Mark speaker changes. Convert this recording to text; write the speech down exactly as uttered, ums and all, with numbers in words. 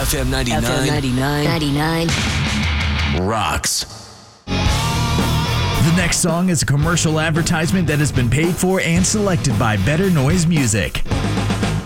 Speaker 1: F M ninety-nine.
Speaker 2: F M ninety-nine. ninety-nine.
Speaker 1: Rocks.
Speaker 3: The next song is a commercial advertisement that has been paid for and selected by Better Noise Music.